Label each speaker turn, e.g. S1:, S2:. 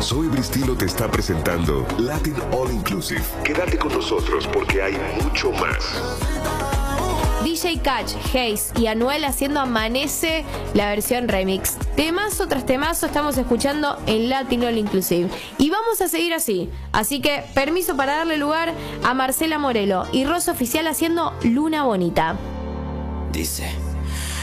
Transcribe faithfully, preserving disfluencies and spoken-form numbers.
S1: Soy Bristilo te está presentando Latin All Inclusive. Quédate con nosotros porque hay mucho más.
S2: D J Catch, Haze y Anuel haciendo Amanece, la versión remix. Temazo tras temazo estamos escuchando en Latin All Inclusive. Y vamos a seguir así. Así que permiso para darle lugar a Marcela Morelo y Rosa Oficial haciendo Luna Bonita.
S3: Dice...